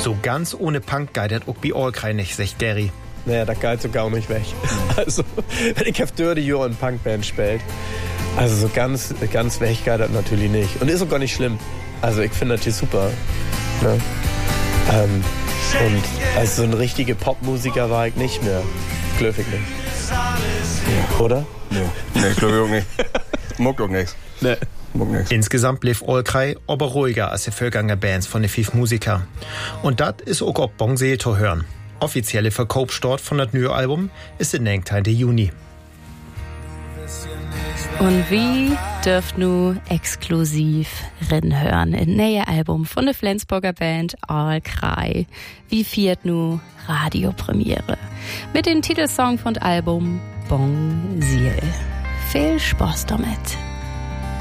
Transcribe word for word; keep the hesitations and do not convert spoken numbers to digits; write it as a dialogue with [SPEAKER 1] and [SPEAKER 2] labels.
[SPEAKER 1] So ganz ohne Punk geidet auch bei Allkrei nicht, sagt Gary.
[SPEAKER 2] Naja, das geht so gar nicht weg. Also, wenn ich auf dörde Jahre in Punkband spielt, also so ganz, ganz weg geht das natürlich nicht. Und ist auch gar nicht schlimm. Also ich finde das hier super. Ne? Ähm, und als so ein richtiger Popmusiker war ich nicht mehr. Glöf ich nicht. Ja. Oder?
[SPEAKER 3] Nee, nee ich glaube auch nicht. Muckt auch nichts.
[SPEAKER 2] Nee.
[SPEAKER 1] Insgesamt blieb Allkrei aber ruhiger als die Vorgänger Bands von den fünf Musiker. Und das ist auch auf Bongsee zu hören. Offizielle Verkaufsstart von das neue Album ist der neunzehnten Juni.
[SPEAKER 4] Und wie dürft nu exklusiv reinhören in neue Album von der Flensburger Band Allkrei. Wie viert nu Radiopremiere mit dem Titelsong von Album Bong Siel. Viel Spaß damit.